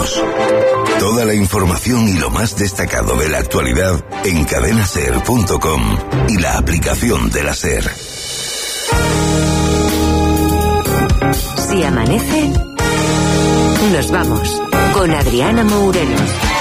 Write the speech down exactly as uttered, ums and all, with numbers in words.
volvemos. Toda la información y lo más destacado de la actualidad en cadena ser punto com y la aplicación de la SER. Si amanece, nos vamos con Adriana Mourelos.